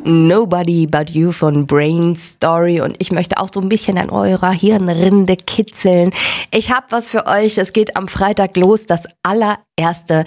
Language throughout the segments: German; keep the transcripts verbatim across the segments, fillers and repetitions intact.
Nobody But You von Brain Story und ich möchte auch so ein bisschen an eurer Hirnrinde kitzeln. Ich habe was für euch. Es geht am Freitag los, das allererste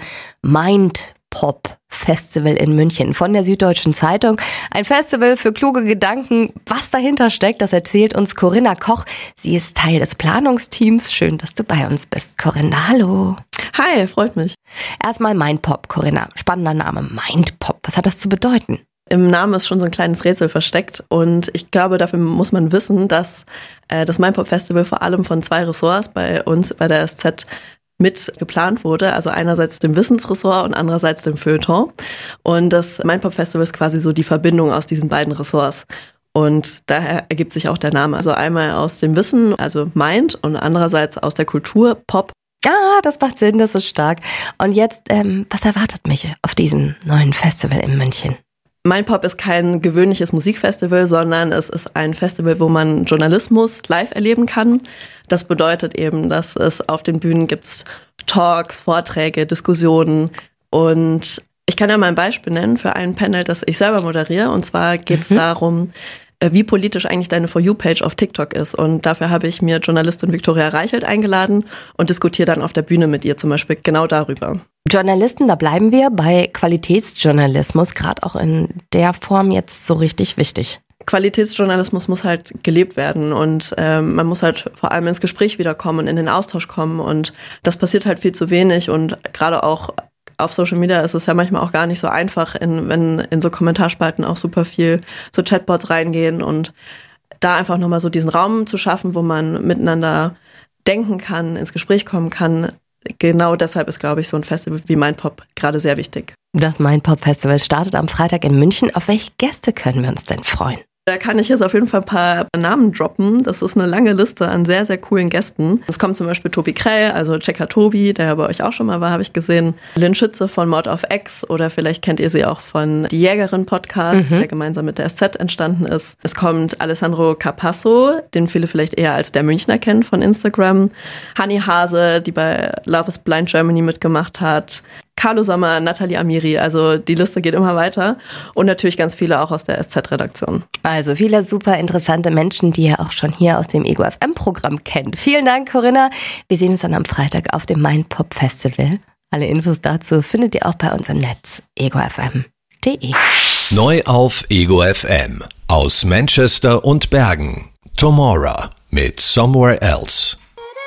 Mindpop Festival in München von der Süddeutschen Zeitung. Ein Festival für kluge Gedanken. Was dahinter steckt, das erzählt uns Corinna Koch. Sie ist Teil des Planungsteams. Schön, dass du bei uns bist, Corinna. Hallo. Hi, freut mich. Erstmal Mindpop, Corinna. Spannender Name, Mindpop. Was hat das zu bedeuten? Im Namen ist schon so ein kleines Rätsel versteckt und ich glaube, dafür muss man wissen, dass äh, das Mindpop Festival vor allem von zwei Ressorts bei uns bei der S Z mit geplant wurde, also einerseits dem Wissensressort und andererseits dem Feuilleton. Und das Mindpop Festival ist quasi so die Verbindung aus diesen beiden Ressorts. Und daher ergibt sich auch der Name. Also einmal aus dem Wissen, also Mind, und andererseits aus der Kultur, Pop. Ah, das macht Sinn, das ist stark. Und jetzt, ähm, was erwartet mich auf diesem neuen Festival in München? Mindpop ist kein gewöhnliches Musikfestival, sondern es ist ein Festival, wo man Journalismus live erleben kann. Das bedeutet eben, dass es auf den Bühnen gibt Talks, Vorträge, Diskussionen. Und ich kann ja mal ein Beispiel nennen für ein Panel, das ich selber moderiere. Und zwar geht es mhm. darum, wie politisch eigentlich deine For You-Page auf TikTok ist. Und dafür habe ich mir Journalistin Viktoria Reichelt eingeladen und diskutiere dann auf der Bühne mit ihr zum Beispiel genau darüber. Journalisten, da bleiben wir bei Qualitätsjournalismus, gerade auch in der Form jetzt so richtig wichtig. Qualitätsjournalismus muss halt gelebt werden und ähm, man muss halt vor allem ins Gespräch wiederkommen und in den Austausch kommen und das passiert halt viel zu wenig und gerade auch auf Social Media ist es ja manchmal auch gar nicht so einfach, in, wenn in so Kommentarspalten auch super viel so Chatbots reingehen und da einfach nochmal so diesen Raum zu schaffen, wo man miteinander denken kann, ins Gespräch kommen kann. Genau deshalb ist, glaube ich, so ein Festival wie Mindpop gerade sehr wichtig. Das Mindpop Festival startet am Freitag in München. Auf welche Gäste können wir uns denn freuen? Da kann ich jetzt auf jeden Fall ein paar Namen droppen. Das ist eine lange Liste an sehr, sehr coolen Gästen. Es kommt zum Beispiel Tobi Krell, also Checker Tobi, der ja bei euch auch schon mal war, habe ich gesehen. Lynn Schütze von Mord of X oder vielleicht kennt ihr sie auch von Die Jägerin Podcast, mhm. der gemeinsam mit der S Z entstanden ist. Es kommt Alessandro Capasso, den viele vielleicht eher als der Münchner kennen von Instagram. Hanni Hase, die bei Love is Blind Germany mitgemacht hat. Carlo Sommer, Nathalie Amiri, also die Liste geht immer weiter und natürlich ganz viele auch aus der S Z-Redaktion. Also viele super interessante Menschen, die ihr auch schon hier aus dem Ego F M-Programm kennt. Vielen Dank, Corinna. Wir sehen uns dann am Freitag auf dem Mindpop Festival. Alle Infos dazu findet ihr auch bei uns im Netz ego f m punkt d e. Neu auf Ego F M aus Manchester und Bergen. Tomorrow mit Somewhere Else.